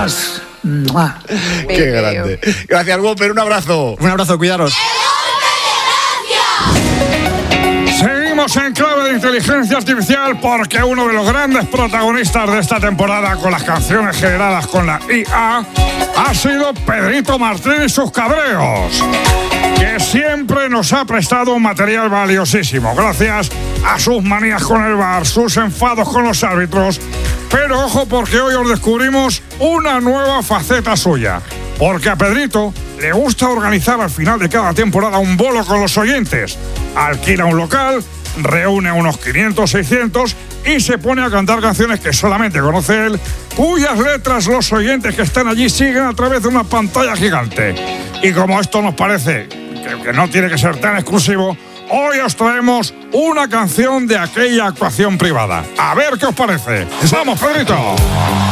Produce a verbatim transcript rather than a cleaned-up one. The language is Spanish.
más. ¡Mua! Qué grande. Gracias, Whopper, un abrazo. Un abrazo, cuidaros. Seguimos en clave de inteligencia artificial porque uno de los grandes protagonistas de esta temporada con las canciones generadas con la I A ha sido Pedrito Martín y sus cabreos, que siempre nos ha prestado un material valiosísimo gracias a sus manías con el V A R, sus enfados con los árbitros. Pero ojo, porque hoy os descubrimos una nueva faceta suya, porque a Pedrito le gusta organizar al final de cada temporada un bolo con los oyentes. Alquila un local, reúne unos quinientos, seiscientos y se pone a cantar canciones que solamente conoce él, cuyas letras los oyentes que están allí siguen a través de una pantalla gigante. Y como esto nos parece que, que no tiene que ser tan exclusivo, hoy os traemos una canción de aquella actuación privada. A ver qué os parece. ¡Vamos, Pedrito!